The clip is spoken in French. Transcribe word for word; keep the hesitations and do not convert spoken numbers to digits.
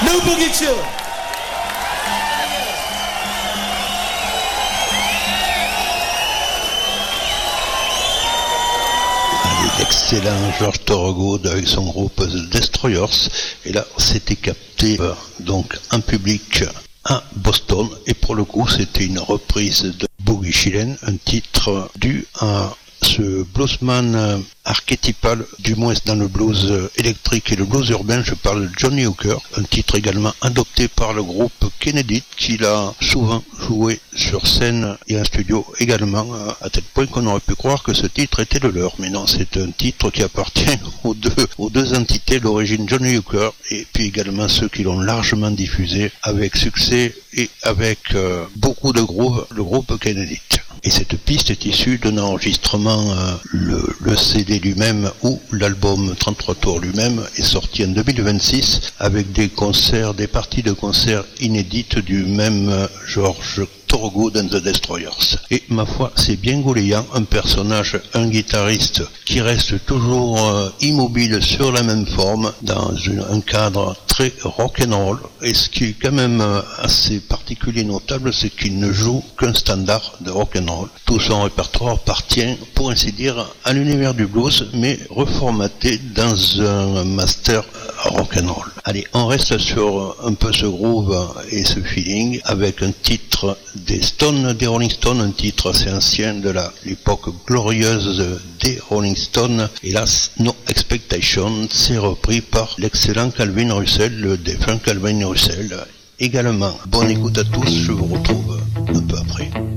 New Boogie Chiller. L'excellent George Thorogood avec son groupe The Destroyers, et là c'était capté euh, donc en public à Boston, et pour le coup c'était une reprise de Boogie Chillen, un titre dû à ce bluesman euh, archétypal, du moins dans le blues euh, électrique et le blues urbain. Je parle de Johnny Hooker, un titre également adopté par le groupe Kennedy, qu'il a souvent joué sur scène et en studio également, euh, à tel point qu'on aurait pu croire que ce titre était le leur, mais non, c'est un titre qui appartient aux deux, aux deux entités, l'origine Johnny Hooker et puis également ceux qui l'ont largement diffusé avec succès et avec euh, beaucoup de groove, le groupe Kennedy. Et cette piste est issue d'un enregistrement, euh, le, le C D lui-même ou l'album trente-trois tours lui-même est sorti en deux mille vingt-six avec des concerts, des parties de concerts inédites du même euh, George Thorogood and the Destroyers. Et ma foi, c'est bien gauléant, un personnage, un guitariste qui reste toujours euh, immobile sur la même forme dans une, un cadre très rock'n'roll. Et ce qui est quand même euh, assez particulier, notable, c'est qu'il ne joue qu'un standard de rock'n'roll. Tout son répertoire appartient, pour ainsi dire, à l'univers du blues, mais reformaté dans un master rock'n'roll. Allez, on reste sur un peu ce groove et ce feeling avec un titre des Stones, des Rolling Stones, un titre assez ancien de la, l'époque glorieuse des Rolling Stones. Hélas, No Expectation, c'est repris par l'excellent Calvin Russell, le défunt Calvin Russell également. Bonne écoute à tous, je vous retrouve un peu après.